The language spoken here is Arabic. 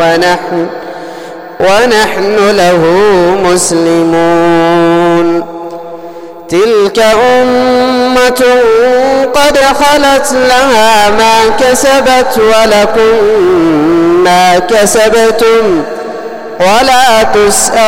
ونحن له مسلمون. تلك أمة قد خلت لها ما كسبت ولكم ما كسبتم ولا تسألون